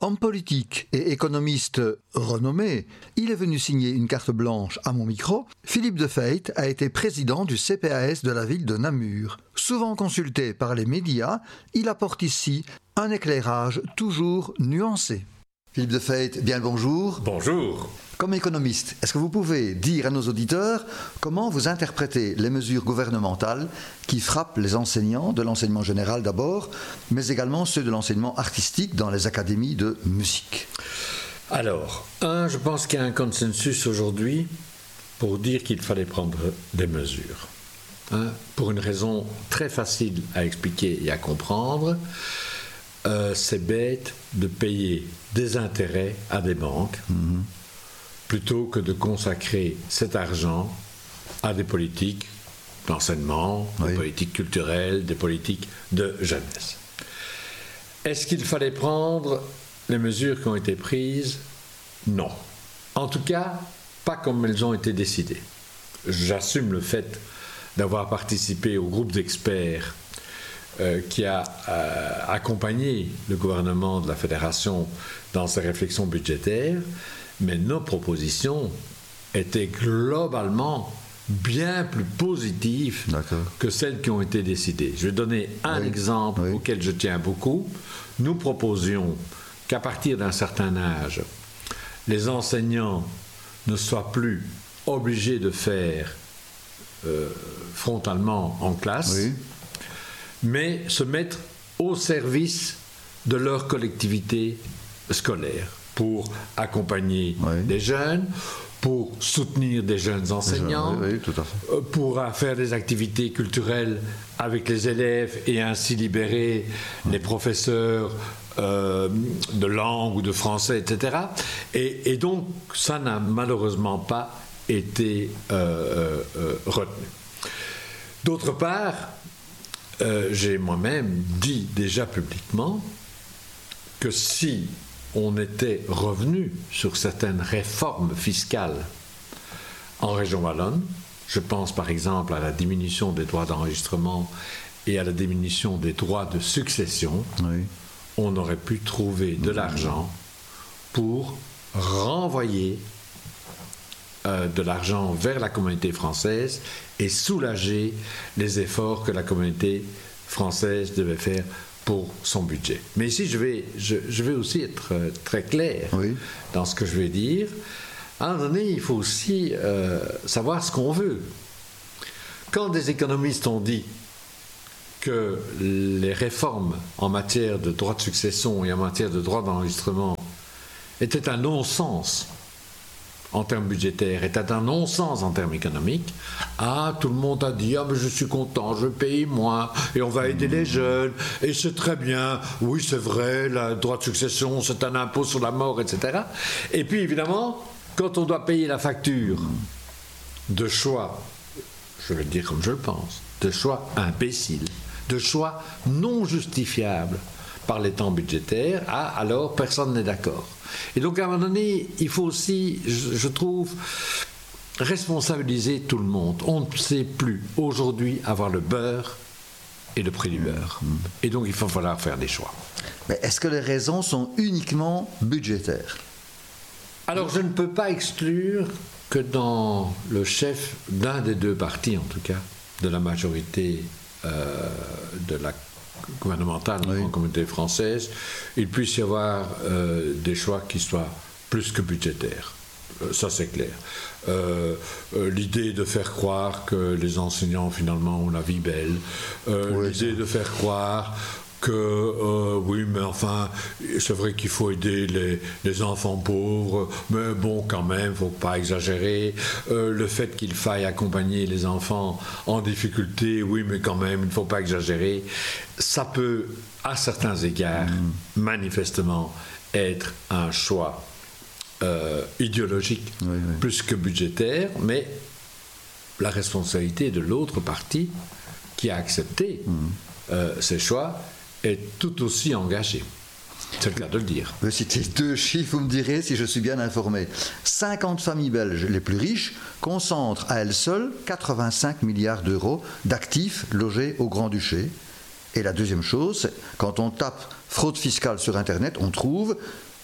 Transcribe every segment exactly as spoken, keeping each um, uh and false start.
Homme politique et économiste renommé, il est venu signer une carte blanche à mon micro. Philippe De Feyt a été président du C P A S de la ville de Namur. Souvent consulté par les médias, il apporte ici un éclairage toujours nuancé. Philippe De Feyt, bien le bonjour. Bonjour. Comme économiste, est-ce que vous pouvez dire à nos auditeurs comment vous interprétez les mesures gouvernementales qui frappent les enseignants, de l'enseignement général d'abord, mais également ceux de l'enseignement artistique dans les académies de musique? Alors, un, je pense qu'il y a un consensus aujourd'hui pour dire qu'il fallait prendre des mesures. Hein, pour une raison très facile à expliquer et à comprendre, euh, c'est bête de payer des intérêts à des banques. Mmh. Plutôt que de consacrer cet argent à des politiques d'enseignement, oui. des politiques culturelles, des politiques de jeunesse. Est-ce qu'il fallait prendre les mesures qui ont été prises? Non. En tout cas, pas comme elles ont été décidées. J'assume le fait d'avoir participé au groupe d'experts euh, qui a euh, accompagné le gouvernement de la Fédération dans ses réflexions budgétaires. Mais nos propositions étaient globalement bien plus positives D'accord. que celles qui ont été décidées. Je vais donner un oui. exemple oui. auquel je tiens beaucoup. Nous proposions qu'à partir d'un certain âge, les enseignants ne soient plus obligés de faire euh, frontalement en classe, oui. mais se mettre au service de leur collectivité scolaire, pour accompagner oui. des jeunes, pour soutenir des jeunes enseignants, oui, oui, tout à fait. pour faire des activités culturelles avec les élèves et ainsi libérer oui. les professeurs euh, de langue ou de français, et cetera. Et, et donc, ça n'a malheureusement pas été euh, euh, retenu. D'autre part, euh, j'ai moi-même dit déjà publiquement que si on était revenu sur certaines réformes fiscales en région wallonne. Je pense par exemple à la diminution des droits d'enregistrement et à la diminution des droits de succession. Oui. On aurait pu trouver de l'argent pour renvoyer euh, de l'argent vers la communauté française et soulager les efforts que la communauté française devait faire pour son budget. Mais ici, je vais, je, je vais aussi être euh, très clair oui. dans ce que je vais dire. À un moment donné, il faut aussi euh, savoir ce qu'on veut. Quand des économistes ont dit que les réformes en matière de droit de succession et en matière de droit d'enregistrement étaient un non-sens en termes budgétaires, était un non-sens en termes économiques, ah, tout le monde a dit, ah, mais je suis content, je paye moins, et on va aider les jeunes, et c'est très bien, oui, c'est vrai, le droit de succession, c'est un impôt sur la mort, et cetera. Et puis, évidemment, quand on doit payer la facture de choix, je vais le dire comme je le pense, de choix imbéciles, de choix non justifiables par les temps budgétaires, ah, alors personne n'est d'accord. Et donc, à un moment donné, il faut aussi, je, je trouve, responsabiliser tout le monde. On ne sait plus, aujourd'hui, avoir le beurre et le prix du beurre. Mmh. Et donc, il va falloir faire des choix. Mais est-ce que les raisons sont uniquement budgétaires? Alors, je ne peux pas exclure que dans le chef d'un des deux partis, en tout cas, de la majorité euh, de la gouvernementale oui. en communauté française, il puisse y avoir euh, des choix qui soient plus que budgétaires. Euh, ça, c'est clair. Euh, euh, l'idée de faire croire que les enseignants, finalement, ont la vie belle. Euh, oui, l'idée ça. de faire croire que, euh, oui, mais enfin, c'est vrai qu'il faut aider les, les enfants pauvres, mais bon, quand même, il ne faut pas exagérer. Euh, le fait qu'il faille accompagner les enfants en difficulté, oui, mais quand même, il ne faut pas exagérer. Ça peut, à certains égards, mmh. manifestement, être un choix euh, idéologique, oui, oui. plus que budgétaire, mais la responsabilité de l'autre parti qui a accepté mmh. euh, ces choix est tout aussi engagé. C'est le cas de le dire. Je vais citer deux chiffres, vous me direz si je suis bien informé. cinquante familles belges les plus riches concentrent à elles seules quatre-vingt-cinq milliards d'euros d'actifs logés au Grand-Duché. Et la deuxième chose, quand on tape fraude fiscale sur Internet, on trouve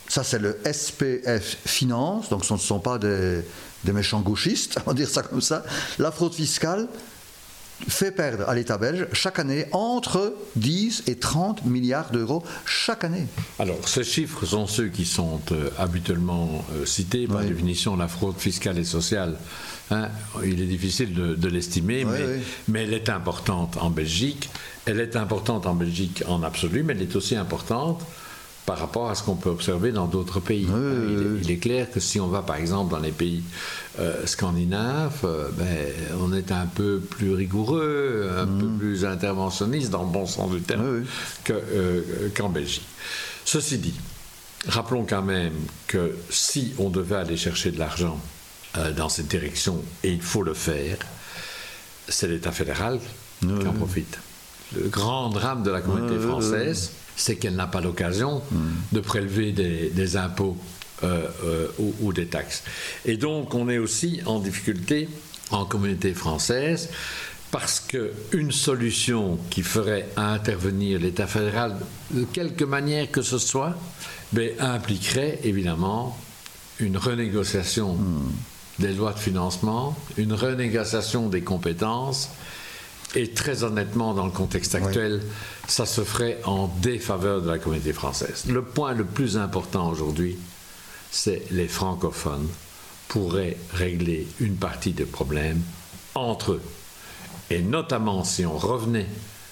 Ça, c'est le S P F Finance, donc ce ne sont pas des, des méchants gauchistes, on va dire ça comme ça. La fraude fiscale fait perdre à l'État belge chaque année entre dix et trente milliards d'euros chaque année. Alors, ces chiffres sont ceux qui sont euh, habituellement euh, cités. Par oui. définition, la fraude fiscale et sociale, hein, il est difficile de, de l'estimer, oui, mais, oui. mais elle est importante en Belgique. Elle est importante en Belgique en absolu, mais elle est aussi importante par rapport à ce qu'on peut observer dans d'autres pays. Oui, il, oui. il est clair que si on va par exemple dans les pays euh, scandinaves, euh, ben, on est un peu plus rigoureux, un mmh. peu plus interventionniste dans le bon sens du terme oui, oui. Que, euh, qu'en Belgique. Ceci dit, rappelons quand même que si on devait aller chercher de l'argent euh, dans cette direction, et il faut le faire, c'est l'État fédéral oui. qui en profite. Le grand drame de la communauté française, c'est qu'elle n'a pas l'occasion mmh. de prélever des, des impôts euh, euh, ou, ou des taxes. Et donc, on est aussi en difficulté en communauté française parce qu'une solution qui ferait intervenir l'État fédéral de quelque manière que ce soit, ben, impliquerait évidemment une renégociation mmh. des lois de financement, une renégociation des compétences. Et très honnêtement, dans le contexte actuel, oui. ça se ferait en défaveur de la communauté française. Le point le plus important aujourd'hui, c'est les francophones pourraient régler une partie des problèmes entre eux. Et notamment si on revenait,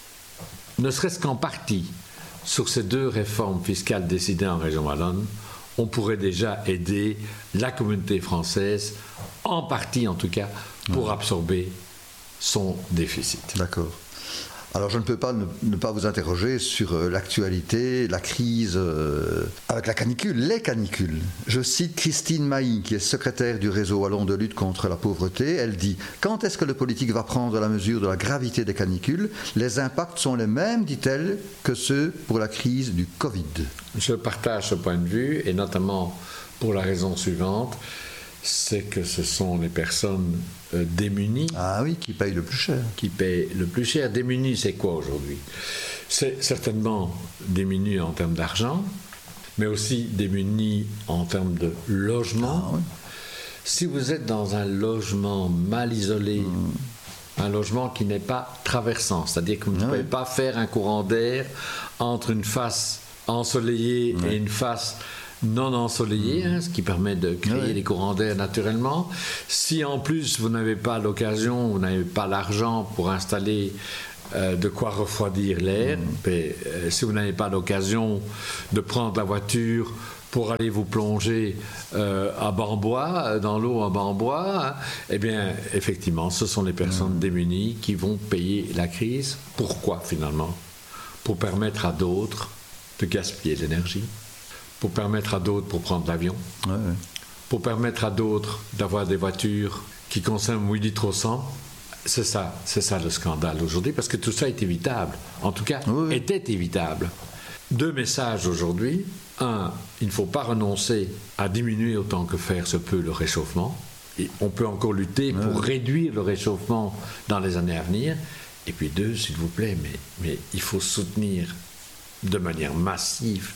ne serait-ce qu'en partie, sur ces deux réformes fiscales décidées en région wallonne, on pourrait déjà aider la communauté française, en partie en tout cas, pour oui. absorber son déficit. D'accord. Alors je ne peux pas ne, ne pas vous interroger sur euh, l'actualité, la crise euh, avec la canicule, les canicules. Je cite Christine Mailly, qui est secrétaire du réseau wallon de lutte contre la pauvreté. Elle dit « Quand est-ce que le politique va prendre la mesure de la gravité des canicules ? Les impacts sont les mêmes, dit-elle, que ceux pour la crise du Covid. » Je partage ce point de vue, et notamment pour la raison suivante, c'est que ce sont les personnes euh, démunies. Ah oui, qui payent le plus cher. Qui payent le plus cher. Démunies, c'est quoi aujourd'hui ? C'est certainement démunies en termes d'argent, mais aussi démunies en termes de logement. Ah, oui. Si vous êtes dans un logement mal isolé, mmh. un logement qui n'est pas traversant, c'est-à-dire que vous ne ah, pouvez oui. pas faire un courant d'air entre une face ensoleillée mmh. et une face non ensoleillé, hein, ce qui permet de créer oui. les courants d'air naturellement. Si en plus vous n'avez pas l'occasion, vous n'avez pas l'argent pour installer euh, de quoi refroidir l'air, mmh. et, euh, si vous n'avez pas l'occasion de prendre la voiture pour aller vous plonger euh, à Bambois, dans l'eau à Bambois, hein, eh bien, effectivement, ce sont les personnes mmh. démunies qui vont payer la crise. Pourquoi, finalement ? Pour permettre à d'autres de gaspiller l'énergie. Pour permettre à d'autres pour prendre l'avion, ouais, ouais. pour permettre à d'autres d'avoir des voitures qui consomment huit litres au cent. C'est ça, c'est ça le scandale aujourd'hui, parce que tout ça est évitable. En tout cas, ouais. était évitable. Deux messages aujourd'hui. Un, il ne faut pas renoncer à diminuer autant que faire se peut le réchauffement. Et on peut encore lutter ouais. pour réduire le réchauffement dans les années à venir. Et puis deux, s'il vous plaît, mais, mais il faut soutenir de manière massive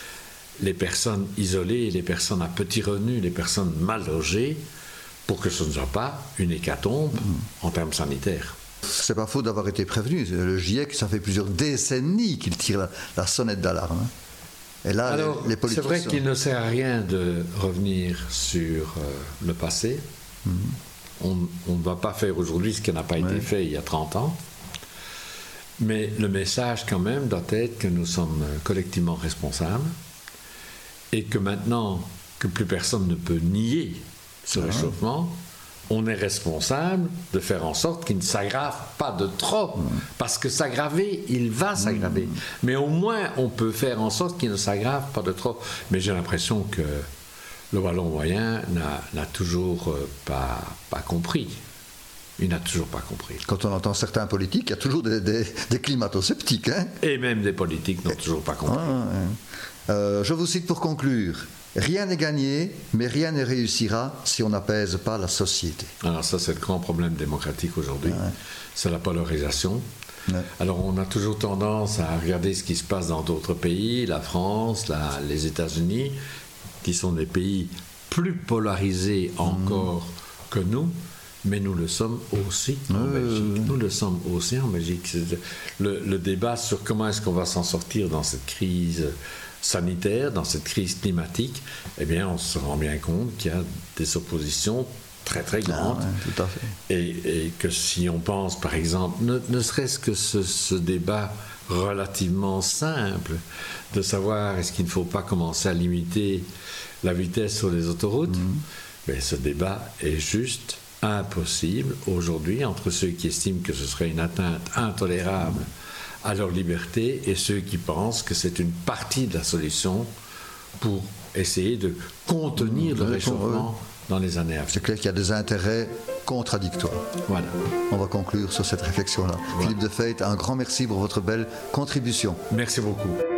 les personnes isolées, les personnes à petits revenus, les personnes mal logées, pour que ce ne soit pas une hécatombe mmh. en termes sanitaires. C'est pas faux d'avoir été prévenu. Le GIEC, ça fait plusieurs décennies qu'il tire la, la sonnette d'alarme. Et là, alors, les, les politiques c'est vrai sont... qu'il ne sert à rien de revenir sur euh, le passé. Mmh. On, on ne va pas faire aujourd'hui ce qui n'a pas ouais. été fait il y a trente ans. Mais le message, quand même, doit être que nous sommes collectivement responsables. Et que maintenant que plus personne ne peut nier ce ah. réchauffement, on est responsable de faire en sorte qu'il ne s'aggrave pas de trop. Mmh. Parce que s'aggraver, il va s'aggraver. Mmh. Mais au moins, on peut faire en sorte qu'il ne s'aggrave pas de trop. Mais j'ai l'impression que le Wallon moyen n'a, n'a toujours euh, pas, pas compris. Il n'a toujours pas compris. Quand on entend certains politiques, il y a toujours des, des, des climato-sceptiques. Hein. Et même des politiques n'ont Et... toujours pas compris. Ah, ouais. Euh, je vous cite pour conclure. Rien n'est gagné, mais rien ne réussira si on n'apaise pas la société. Alors ça, c'est le grand problème démocratique aujourd'hui. Ouais. C'est la polarisation. Ouais. Alors on a toujours tendance à regarder ce qui se passe dans d'autres pays, la France, la, les États-Unis, qui sont des pays plus polarisés encore mmh. que nous, mais nous le sommes aussi en euh... Belgique. Nous le sommes aussi en Belgique. Le, le débat sur comment est-ce qu'on va s'en sortir dans cette crise sanitaire, dans cette crise climatique, eh bien, on se rend bien compte qu'il y a des oppositions très très grandes. Ah ouais, tout à fait. Et, et que si on pense, par exemple, ne, ne serait-ce que ce, ce débat relativement simple de savoir est-ce qu'il ne faut pas commencer à limiter la vitesse sur les autoroutes, mmh. mais ce débat est juste impossible aujourd'hui entre ceux qui estiment que ce serait une atteinte intolérable à leur liberté et ceux qui pensent que c'est une partie de la solution pour essayer de contenir mmh, le réchauffement dans les années à venir. C'est clair qu'il y a des intérêts contradictoires. Voilà. On va conclure sur cette réflexion-là. Voilà. Philippe de Feith, un grand merci pour votre belle contribution. Merci beaucoup.